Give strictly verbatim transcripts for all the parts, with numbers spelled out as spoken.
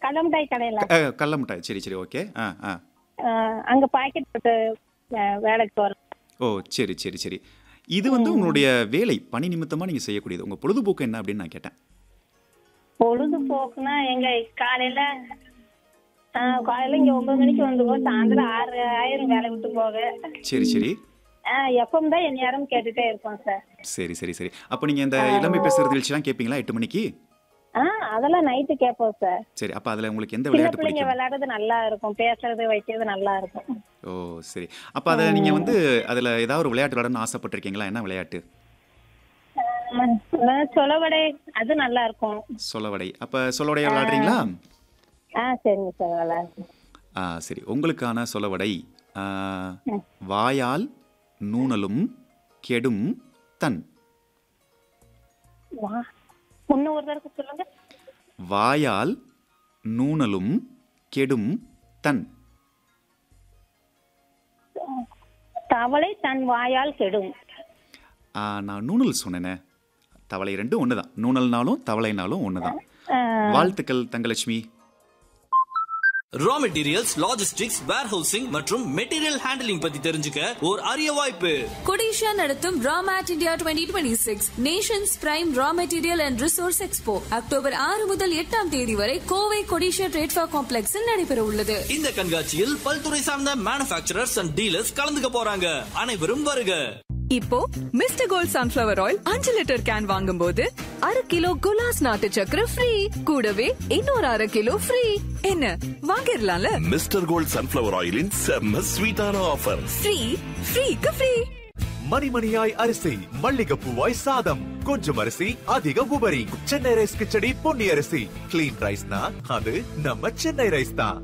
கடல மிட்டாய் கடையில. அஹ், கடல மிட்டாய். சரி சரி ஓகே. ஆ ஆ அஹ், அங்க பாக்கெட் போட்டு அஹ், வேலைக்கு போறேன். ஓ சரி சரி சரி. இது வந்து உங்களுடைய வேலை பணி நிமித்தமாக நீங்கள் செய்யக்கூடியது. உங்கள் பொழுதுபோக்கு என்ன அப்படின்னு நான் கேட்டேன். பொழுதுபோக்குனா எங்க காலையில ஆஹ், காலையில இங்க ஒன்பது மணிக்கு வந்துருவோம். சாயந்தரம் ஆறு ஆயிரம் வேலை விட்டு போக. சரி சரி எப்பவும் தான் என் நேரம் கேட்டுட்டே இருப்போம் சார். சரி சரி சரி. அப்போ நீங்கள் இந்த இளமை பேசுகிற நிகழ்ச்சிலாம் கேட்பீங்களா எட்டு மணிக்கு? ஆஹ் அதெல்லாம் நைட்டு கேட்போம் சார். சரி. அப்போ அதில் உங்களுக்கு எந்த சின்ன விளையாட்டு பிள்ளைங்க பிடிக்கும்? விளையாடுறது நல்லா இருக்கும், பேசுறது வைக்கிறது நல்லா இருக்கும். ஓ சரி. அப்போ அதை நீங்கள் வந்து அதில் ஏதாவது ஒரு விளையாட்டு விளையாடணும்னு ஆசைப்பட்டிருக்கீங்களா? என்ன விளையாட்டு? ஆஹ், சொலவடை அது நல்லா இருக்கும். சொலவடை. அப்போ சொலவடையை விளையாடுறீங்களா? ஆ சரிங்க சார், நல்லா இருக்கும். ஆ சரி. உங்களுக்கான சொலவடை ஆ, வாயால் நூணலும் கெடும் தன். வா இன்னும் ஒரு தடவை சொல்லுங்க. வாயால் நூணலும் கெடும் தன். தவளை தன் வாயால் கெடும். ஆ, நான் நூணல் சொன்னேனே. தவளை ரெண்டும் ஒன்று தான். நூணல்னாலும் தவளைனாலும் ஒன்று தான். வாழ்த்துக்கள் Thangalakshmi. Raw materials, logistics, warehousing மற்றும் மெட்டீரியல் ஹேண்டலிங் பத்தி தெரிஞ்சுக்க ஒரு அரிய வாய்ப்பு. கொடிஷா நடத்தும் ராமேட் India twenty twenty six Nations prime raw material and resource expo October ஆறு முதல் எட்டாம் தேதி வரை கோவை கொடிஷா ட்ரேட் ஃபேர் காம்ப்ளெக்ஸில் நடைபெற உள்ளது. இந்த கண்காட்சியில் பல்துறை சார்ந்த மேனுஃபேக்சரர்ஸ் அண்ட் டீலர்ஸ் கலந்துக்க போறாங்க. அனைவரும் வருக. இப்போ மிஸ்டர் கோல்ட் சன்ஃபிளவர் ஆயில் அஞ்சு லிட்டர் கேன் வாங்கும் போது அரை கிலோ குலாஸ் நாட்டு சக்கரை ஃப்ரீ, கூடவே இன்னொரு அரை கிலோ ஃப்ரீ. என்ன வாங்கிடலாம்ல? மிஸ்டர் கோல்ட் சன்ஃபிளவர் ஆயிலின் செம்ம ஸ்வீட்டான ஆஃபர். Free ஃப்ரீக்கு free. மணிமணியாய் அரிசி, மல்லிகைப்பூவாய் சாதம், கொஞ்சம் அரிசி அதிக உபரி. சென்னை ரைஸ் கிச்சடி பொன்னி அரிசி. கிளீன் ரைஸ்னா அது நம்ம சென்னை ரைஸ் தான்.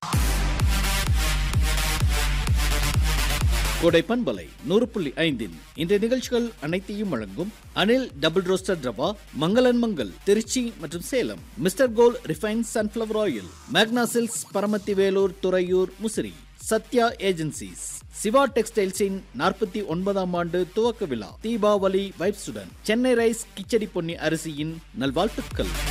கோடை பண்பலை நூறு புள்ளி ஐந்தின் இன்றைய நிகழ்ச்சிகள் அனைத்தையும் வழங்கும் அனில் டபுள் ரோஸ்டர் ரவா, மங்களன் மங்கள் திருச்சி மற்றும் சேலம், மிஸ்டர் கோல் ரிஃபைன் சன்ஃபிளவர் ஆயில், மேக்னா சில்க்ஸ் பரமத்தி வேலூர் துறையூர் முசிறி, சத்யா ஏஜென்சிஸ், சிவா டெக்ஸ்டைல்ஸின் நாற்பத்தி ஒன்பதாம் ஆண்டு துவக்க விழா, தீபாவளி வைப்ஸுடன் சென்னை ரைஸ் கிச்சடி பொன்னி அரிசியின் நல்வாழ்த்துக்கள்.